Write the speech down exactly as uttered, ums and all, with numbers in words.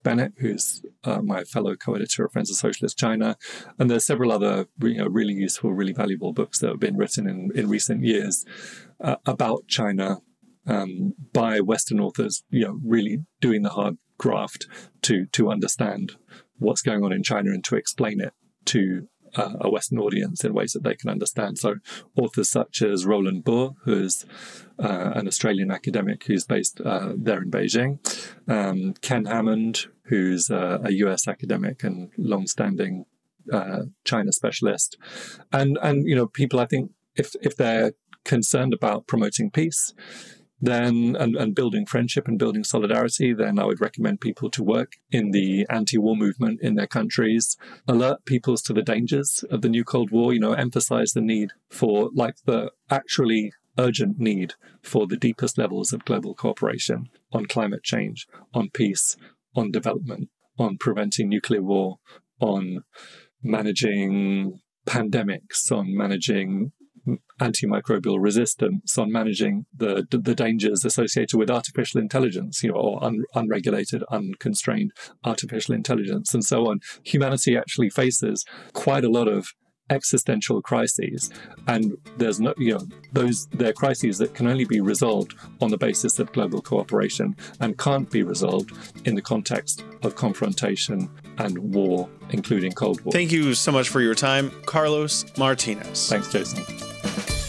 Bennett, who's uh, my fellow co-editor of Friends of Socialist China. And there's several other you know, really useful, really valuable books that have been written in, in recent years uh, about China um, by Western authors, you know, really doing the hard graft to to understand what's going on in China and to explain it to uh, a Western audience in ways that they can understand. So authors such as Roland Buhr, who's uh, an Australian academic who's based uh, there in Beijing, um, Ken Hammond, who's uh, a U S academic and long-standing uh, China specialist, and and you know people I think if if they're concerned about promoting peace, then and, and building friendship and building solidarity, then I would recommend people to work in the anti-war movement in their countries, alert people to the dangers of the new Cold War, you know, emphasize the need for, like, the actually urgent need for the deepest levels of global cooperation on climate change, on peace, on development, on preventing nuclear war, on managing pandemics, on managing antimicrobial resistance, on managing the the dangers associated with artificial intelligence, you know, or un, unregulated, unconstrained artificial intelligence, and so on. Humanity actually faces quite a lot of existential crises, and there's no, you know, those they're crises that can only be resolved on the basis of global cooperation and can't be resolved in the context of confrontation and war, including Cold War. Thank you so much for your time, Carlos Martinez. Thanks, Jason.